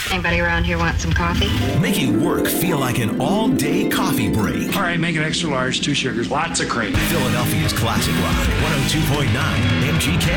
Anybody around here want some coffee? Making work feel like an all-day coffee break. All right, make it extra large, 2 sugars, lots of cream. Philadelphia's classic rock, 102.9 MGK.